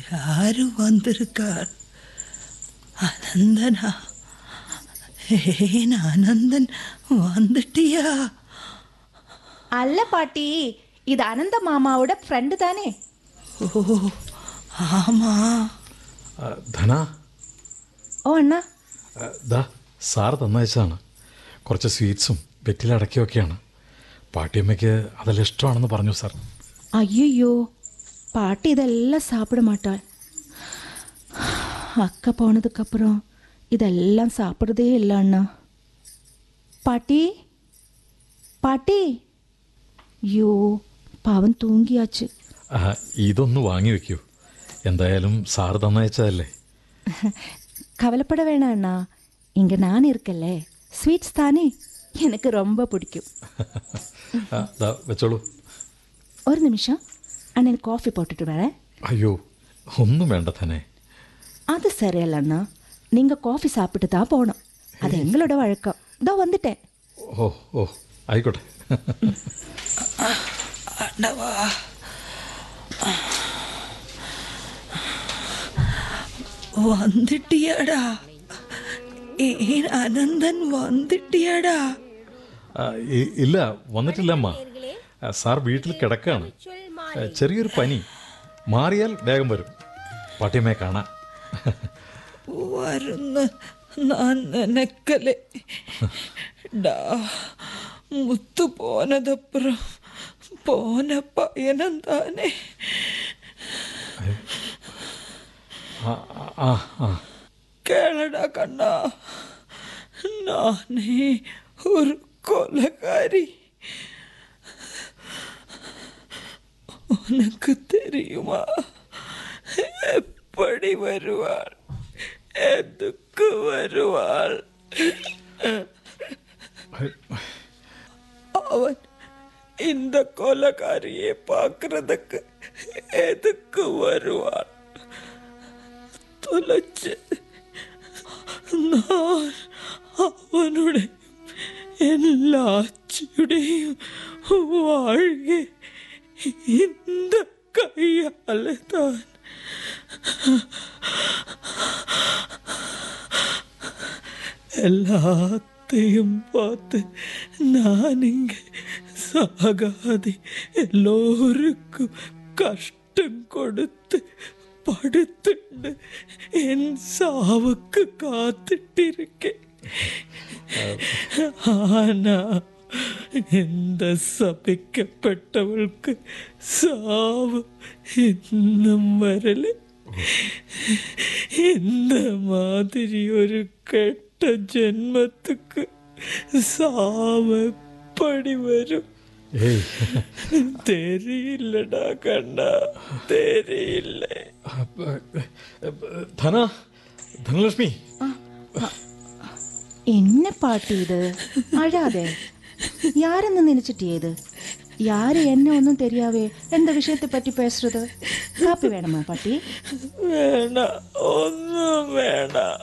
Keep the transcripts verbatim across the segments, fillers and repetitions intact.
யாரு வந்திருக்கார்? அனந்தனா? ஏன் அனந்தன் வந்துட்டியா? அல்ல பாட்டி, இது அனந்த மாமாவோட ஃப்ரெண்டு தானே? ഓ ആമാ. ധന, ഓ അണ്ണാ, ദാ സാറ് തന്നയച്ചതാണ്. കുറച്ച് സ്വീറ്റ്സും വെറ്റിലടക്കിയൊക്കെയാണ്. പാട്ടിയമ്മയ്ക്ക് അതെല്ലാം ഇഷ്ടമാണെന്ന് പറഞ്ഞു സാർ. ஐயோ பாட்டி இதெல்லாம் சாப்பிட மாட்டாள். அக்கா போனதுக்கப்புறம் இதெல்லாம் சாப்பிட்றதே இல்லை அண்ணா. பாட்டி பாட்டி, ஐயோ പാവം തൂങ്ങിയാச்சு. ആ, ഇതൊന്ന് വാങ്ങി വെക്കൂ. എന്തായാലും സാറ് തന്നയച്ചതല്ലേ. கவலைப்பட வேணாம் அண்ணா, இங்கே நான் இருக்கல்ல. ஸ்வீட்ஸ் தானே, எனக்கு ரொம்ப பிடிக்கும். ആ, ദാ വെച്ചോളൂ. ஒரு நிமிஷம், அண்ணன் காஃபி போட்டுட்டு வரேன். അയ്യോ, ഒന്നും വേണ്ട തന്നെ. அது சரியல்ல அண்ணா, நீங்கள் காஃபி சாப்பிட்டு தான் போகணும். அது எங்களோட வழக்கம். இதோ வந்துட்டேன். ഓ ഓ ആയിക്കോട്ടെ. ஆண்டவா, வந்துட்டியாடா? ஏன் അനന്തൻ வந்துட்டியாடா? ആ, ഇ- ഇല്ല, വന്നിട്ടില്ല അമ്മ. ആ, സാർ വീട്ടിൽ കിടക്കാണ്. ആ, ചെറിയൊരു പനി മാറിയാൽ വേഗം വരും. പാട്ടിയമ്മയെ കാണാം. വരുന്ന ഞാൻ നനക്കലേ. ഡാ, മുത്തു പോനതപ്പുറം പോന പയനം താനേ. ആ ആ ആ കേളടാ കണ്ണാ, നാനേ ഒരു കൊലകാരി. உனக்கு தெரியுமா எப்படி வருவாள், எதுக்கு வருவாள்? அவன் இந்த கொலகாரியை பார்க்கறதுக்கு எதுக்கு வருவாள்? தொலைச்சு நான் அவனுடைய எல்லாச்சுடையும் வாழ்க இந்த கையால தான். எல்லாத்தையும் பார்த்து நான் இங்கே சாகாதி எல்லோருக்கும் கஷ்டம் கொடுத்து படுத்துண்டு என் சாவுக்கு காத்துட்டிருக்கேன். ஆனா இந்த சபிக்கப்பட்டவளுக்கு சாவு இன்னும் வரல. இந்த மாதிரி ஒரு கெட்ட ஜென்மத்துக்கு சாவு எப்படி வரும்? ഏയ്, தெரியலடா கண்ணா, தெரியல. ധന, ധനലക്ഷ്മി. என்ன பாட்டி இது? அழாதே. யாருன்னு நினைச்சிட்டே இது? யாரு என்ன ஒன்றும் தெரியாவே எந்த விஷயத்தை பற்றி பேசுறது? காப்பி வேணுமா பாட்டி? வேணாம், ஒன்றும் வேணாம்.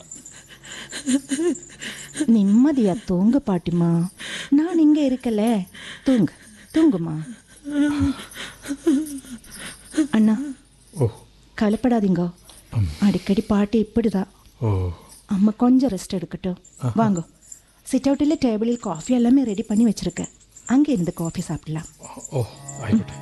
நிம்மதியா தூங்க பாட்டிமா, நான் இங்க இருக்கல. தூங்க தூங்குமா. அண்ணா, ഓ கவலைப்படாதீங்க. அடிக்கடி பாட்டி இப்படிதான். ഓ அம்மா கொஞ்சம் ரெஸ்ட் எடுக்கட்டும். வாங்க, சிட் அவுட்டில் டேபிளில் காஃபி எல்லாமே ரெடி பண்ணி வச்சிருக்கேன். அங்கே இருந்து காஃபி சாப்பிடலாம். ഓ ആയിക്കോട്ടെ.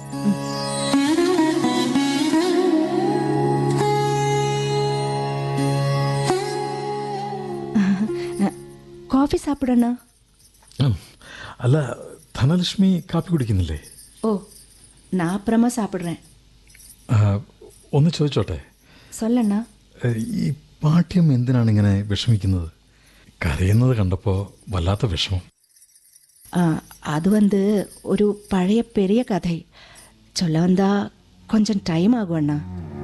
காஃபி சாப்பிடண்ணா. ഉം. അല്ല, ധനലക്ഷ്മി കാപ്പി കുടിക്കുന്നില്ലേ? ஓ, நான் அப்புறமா சாப்பிட்றேன். ആ, ഒന്ന് ചോദിച്ചോട്ടെ. சொல்லண்ணா. ഏ, ഈ പാഠ്യം എന്തിനാണ് ഇങ്ങനെ വിഷമിക്കുന്നത്? കരയുന്നത് കണ്ടപ്പോൾ വല്ലാത്ത വിഷമം. அது வந்து ஒரு பழைய பெரிய கதை. சொல்ல வந்தா கொஞ்சம் டைம் ஆகும் அண்ணா.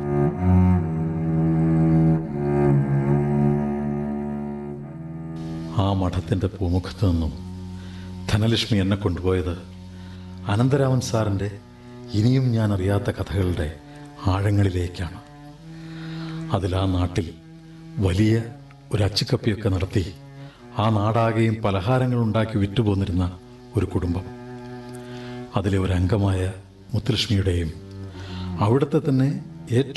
ആ മഠത്തിൻ്റെ പൂമുഖത്ത് നിന്നും ധനലക്ഷ്മി എന്നെ കൊണ്ടുപോയത് അനന്തരാമൻ സാറിൻ്റെ ഇനിയും ഞാൻ അറിയാത്ത കഥകളുടെ ആഴങ്ങളിലേക്കാണ്. അതിൽ ആ നാട്ടിൽ വലിയ ഒരു അച്ചുക്കപ്പിയൊക്കെ നടത്തി ആ നാടാകെയും പലഹാരങ്ങൾ ഉണ്ടാക്കി വിറ്റുപോന്നിരുന്ന ഒരു കുടുംബം. അതിലെ ഒരു അംഗമായ മുത്തുലക്ഷ്മിയുടെയും അവിടുത്തെ തന്നെ ഏറ്റവും